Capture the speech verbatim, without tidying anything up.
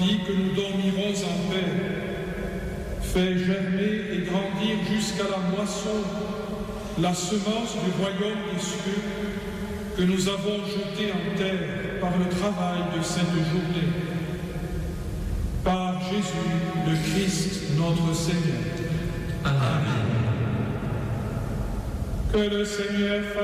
dit que nous dormirons en paix. Fais germer et grandir jusqu'à la moisson la semence du royaume des cieux que nous avons jetée en terre par le travail de cette journée. Par Jésus, le Christ, notre Seigneur. Amen. Que le Seigneur fasse